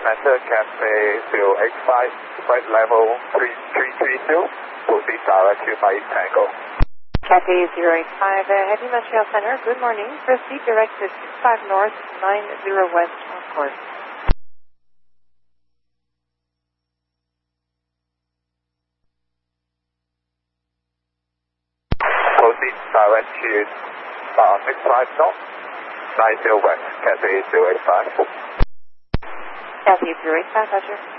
Commander, Cafe 085, flight level 3332, proceed direct to Mike Tango. Cafe 085, Heavy Montreal Center, good morning. Proceed direct to 65 North, 90 West, on course. Proceed direct to 65 North, 90 West, Cafe 085. Cafe 085, Roger.